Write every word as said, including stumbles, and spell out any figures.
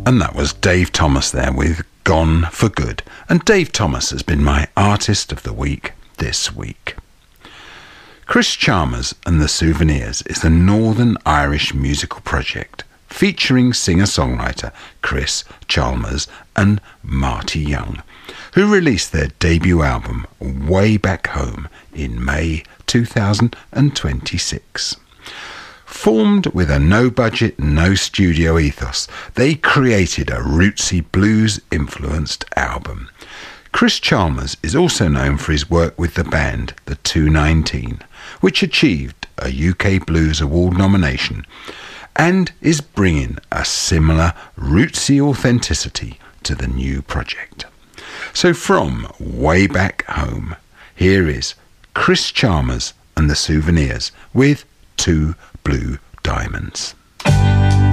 And that was Dave Thomas there with Gone for Good. And Dave Thomas has been my Artist of the Week this week. Chris Chalmers and the Souvenirs is a Northern Irish musical project featuring singer-songwriter Chris Chalmers and Marty Young, who released their debut album Way Back Home in May two thousand twenty-six. Formed with a no-budget, no-studio ethos, they created a rootsy blues-influenced album. Chris Chalmers is also known for his work with the band The two nineteen, which achieved a U K Blues Award nomination, and is bringing a similar rootsy authenticity to the new project. So from Way Back Home, here is Chris Chalmers and the Souvenirs with Two Blue Diamonds.